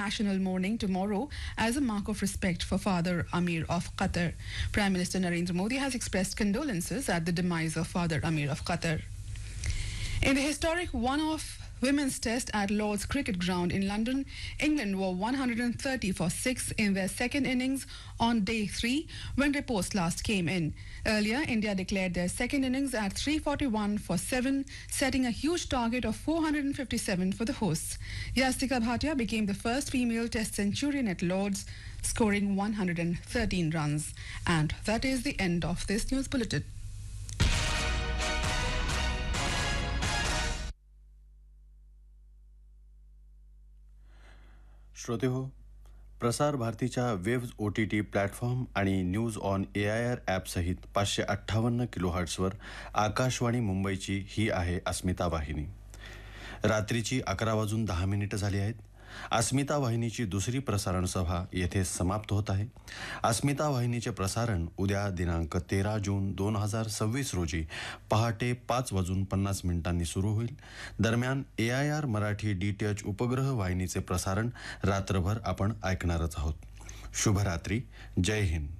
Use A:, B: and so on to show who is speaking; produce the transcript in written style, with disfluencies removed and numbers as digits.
A: national mourning tomorrow as a mark of respect for Father Amir of Qatar. Prime Minister Narendra Modi has expressed condolences at the demise of Father Amir of Qatar. In the historic one-off women's test at Lord's Cricket Ground in London, England were 130 for 6 in their second innings on day 3 when reports last came in. Earlier, India declared their second innings at 341 for 7, setting a huge target of 457 for the hosts. Yastika Bhatia became the first female test centurion at Lord's, scoring 113 runs. And that is the end of this news bulletin.
B: श्रोतेहो, प्रसार भारतीच्या waves OTT platform आणि news on AIR ॲपसहित 558 किलोहर्ट्झवर Akashvani मुंबईची ही आहे अस्मिता वाहिनी. रात्रीची 11:10 झाली आहेत. अस्मिता वाहिनीची दुसरी प्रसारण सभा येथे समाप्त होत आहे. अस्मिता वाहिनीचे प्रसारण उद्या दिनांक 13 जून 2026 रोजी पहाटे 5:50 सुरू होईल. दरम्यान AIR मराठी DTH उपग्रह वाहिनीचे प्रसारण रात्रभर आपण ऐकणारच आहोत. शुभरात्री. जय हिंद.